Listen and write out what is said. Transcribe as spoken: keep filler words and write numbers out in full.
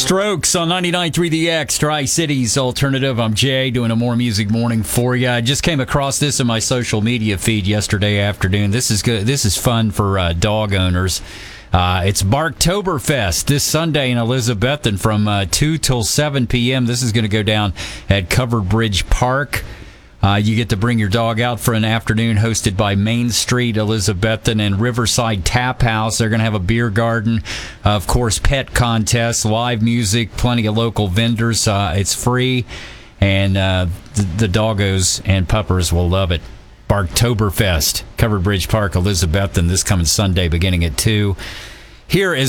Strokes on ninety-nine point three The X, Tri-Cities Alternative. I'm Jay, doing a More Music Morning for you. I just came across this in my social media feed yesterday afternoon. This is good. This is fun for uh, dog owners. Uh, it's Barktoberfest this Sunday in Elizabethton from uh, two till seven p.m. This is going to go down at Covered Bridge Park. Uh, you get to bring your dog out for an afternoon hosted by Main Street, Elizabethton, and Riverside Tap House. They're going to have a beer garden, uh, of course, pet contests, live music, plenty of local vendors. Uh, it's free, and uh, the, the doggos and puppers will love it. Barktoberfest, Covered Bridge Park, Elizabethton, this coming Sunday beginning at two. Here is